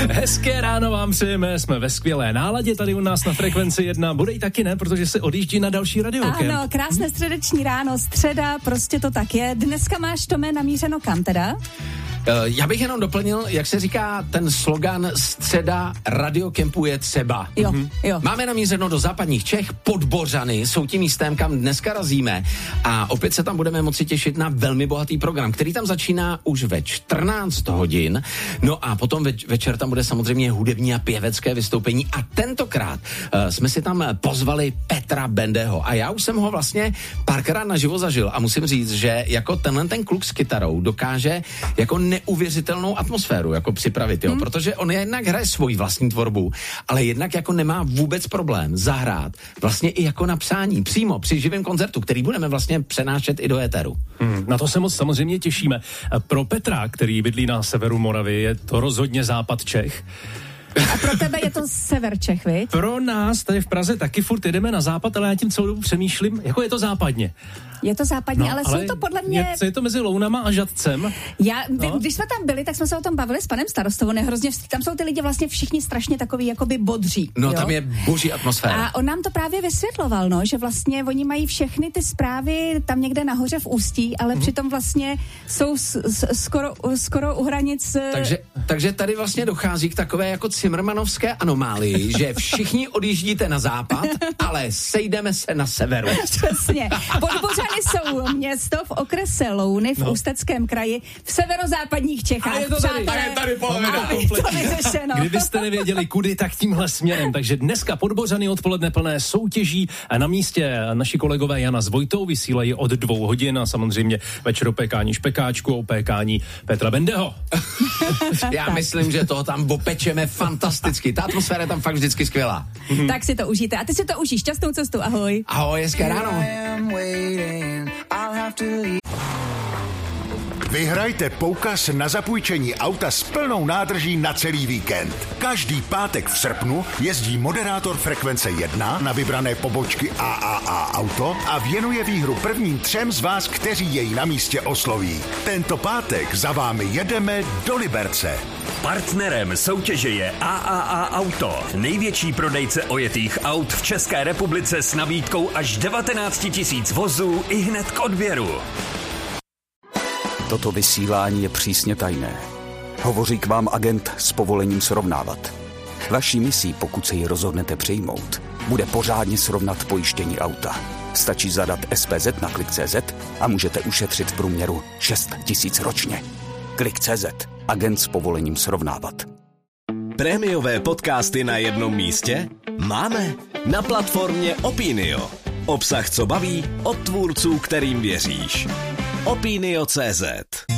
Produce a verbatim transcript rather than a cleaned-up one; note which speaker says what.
Speaker 1: Hezké ráno vám přejeme, jsme ve skvělé náladě tady u nás na Frekvenci jedna. Bude i taky ne, protože se odjíždí na další radiokemp.
Speaker 2: Ano, krásné středeční ráno, středa, prostě to tak je. Dneska máš, Tome, namířeno kam teda?
Speaker 3: Já bych jenom doplnil, jak se říká ten slogan středa radiokempu je třeba.
Speaker 2: Jo, jo.
Speaker 3: Máme namířeno do západních Čech, Podbořany jsou tím místem, kam dneska razíme a opět se tam budeme moci těšit na velmi bohatý program, který tam začíná už ve čtrnáct hodin, no a potom več- večer tam bude samozřejmě hudební a pěvecké vystoupení a tentokrát uh, jsme si tam pozvali Petra Bendeho a já už jsem ho vlastně párkrát naživo zažil a musím říct, že jako tenhle ten kluk s kytarou dokáže jako neuvěřitelnou atmosféru jako připravit, jo, hmm. protože on jednak hraje svoji vlastní tvorbu, ale jednak jako nemá vůbec problém zahrát vlastně i jako na přání, přímo při živém koncertu, který budeme vlastně přenášet i do éteru.
Speaker 1: Hmm, na to se moc samozřejmě těšíme. Pro Petra, který bydlí na severu Moravy, je to rozhodně západ Čech.
Speaker 2: A pro tebe je to sever Čech, viď?
Speaker 1: Pro nás tady v Praze taky furt jedeme na západ, ale já tím celou dobu přemýšlím, jako je to západně.
Speaker 2: Je to západně, no, ale, ale jsou to podle mě...
Speaker 1: Je, je to mezi Lounama a Žatcem.
Speaker 2: Já, no. Když jsme tam byli, tak jsme se o tom bavili s panem starostou, on je hrozně, tam jsou ty lidi vlastně všichni strašně takový jakoby bodří.
Speaker 3: No
Speaker 2: jo?
Speaker 3: tam je boží atmosféra.
Speaker 2: A on nám to právě vysvětloval, no, že vlastně oni mají všechny ty zprávy tam někde nahoře v Ústí, ale mm. přitom vlastně jsou s, s, skoro, skoro u hranic...
Speaker 3: Takže, takže tady vlastně dochází k takové jako cimrmanovské anomálii, že všichni odjíždíte na západ, ale sejdeme se na severu.
Speaker 2: Přesně. Podbořany jsou město v okrese Louny v no. Ústeckém kraji v severozápadních Čechách.
Speaker 3: A je to tady, je tady polovina.
Speaker 1: Kdybyste nevěděli kudy, tak tímhle směrem. Takže dneska Podbořany odpoledne plné soutěží a na místě naši kolegové Jana s Vojtou vysílají od dvou hodin a samozřejmě večer opékání špekáčku, opékání Petra Bendeho.
Speaker 3: Já myslím, že toho tam opečeme fantasticky. Ta atmosféra je tam fakt vždycky skvělá.
Speaker 2: Tak si to užijte. A ty si to užij. Šťastnou cestu. Ahoj.
Speaker 3: Ahoj, hezké ráno.
Speaker 4: Vyhrajte poukaz na zapůjčení auta s plnou nádrží na celý víkend. Každý pátek v srpnu jezdí moderátor Frekvence jedna na vybrané pobočky A A A Auto a věnuje výhru prvním třem z vás, kteří jej na místě osloví. Tento pátek za vámi jedeme do Liberce.
Speaker 5: Partnerem soutěže je A A A Auto, největší prodejce ojetých aut v České republice s nabídkou až devatenáct tisíc vozů i hned k odběru.
Speaker 6: Toto vysílání je přísně tajné. Hovoří k vám agent s povolením srovnávat. Vaší misí, pokud se ji rozhodnete přijmout, bude pořádně srovnat pojištění auta. Stačí zadat S P Z na klik tečka cé zet a můžete ušetřit v průměru šest tisíc ročně. klik tečka cé zet. Agent s povolením srovnávat.
Speaker 5: Prémiové podcasty na jednom místě? Máme na platformě Opinio. Obsah, co baví, od tvůrců, kterým věříš. Opinio tečka cé zet